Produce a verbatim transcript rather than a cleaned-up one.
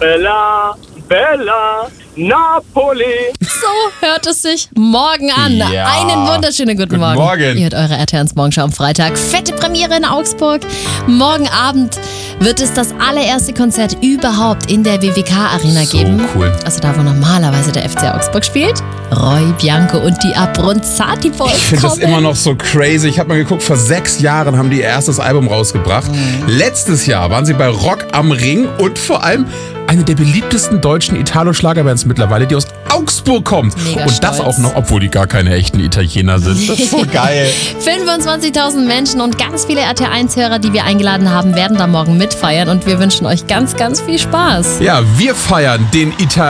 Bella, Bella, Napoli. So hört es sich morgen an. Ja. Einen wunderschönen guten, Guten Morgen. Morgen. Ihr hört eure R T L Morgenschau am Freitag. Fette Premiere in Augsburg. Morgen Abend wird es das allererste Konzert überhaupt in der W W K-Arena So geben. cool. Also da, wo normalerweise der F C Augsburg spielt. Roy Bianco und die Abronzati Boys Ich finde das kommen. immer noch so crazy. Ich habe mal geguckt, vor sechs Jahren haben die ihr erstes Album rausgebracht. Letztes Jahr waren sie bei Rock am Ring und vor allem eine der beliebtesten deutschen Italo-Schlagerbands mittlerweile, die aus Augsburg kommt. Mega und das stolz. auch noch, obwohl die gar keine echten Italiener sind. Das ist so geil. fünfundzwanzigtausend Menschen und ganz viele R T eins Hörer, die wir eingeladen haben, werden da morgen mitfeiern und wir wünschen euch ganz, ganz viel Spaß. Ja, wir feiern den Italiener.